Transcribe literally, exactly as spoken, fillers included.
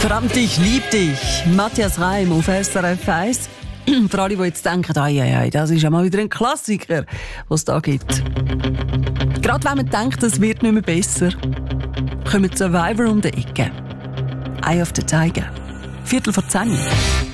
Verdammt, ich lieb dich. Matthias Reim auf S R F eins. Für alle, die jetzt denken, ai, ai, ai, das ist ja mal wieder ein Klassiker, was es da gibt. Gerade wenn man denkt, es wird nicht mehr besser, kommt Survivor um die Ecke. Eye of the Tiger. Viertel vor zehn.